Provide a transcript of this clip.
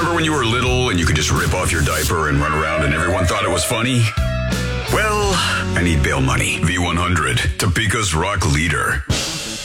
Remember when you were little and you could just rip off your diaper and run around and everyone thought it was funny? Well, I need bail money. V100, Topeka's rock leader.